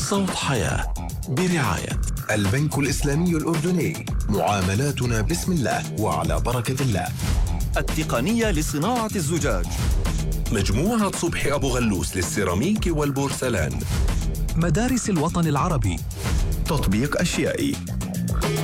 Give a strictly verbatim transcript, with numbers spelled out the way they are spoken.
صوت حياة برعاية البنك الإسلامي الأردني. معاملاتنا بسم الله وعلى بركة الله. التقنية لصناعة الزجاج. مجموعة صبحي أبو غلوس للسيراميك والبورسلان. مدارس الوطن العربي. تطبيق أشيائي.